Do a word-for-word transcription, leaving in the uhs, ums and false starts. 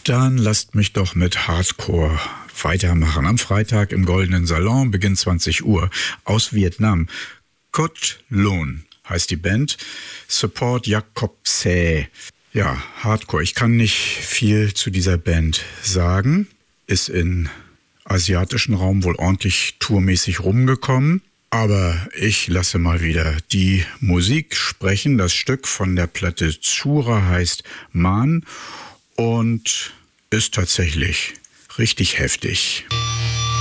Dann lasst mich doch mit Hardcore weitermachen. Am Freitag im Goldenen Salon, Beginn zwanzig Uhr, aus Vietnam. Cot Lôn heißt die Band. Support Jakobse. Ja, Hardcore. Ich kann nicht viel zu dieser Band sagen. Ist im asiatischen Raum wohl ordentlich tourmäßig rumgekommen. Aber ich lasse mal wieder die Musik sprechen. Das Stück von der Platte Zura heißt Man und ist tatsächlich richtig heftig.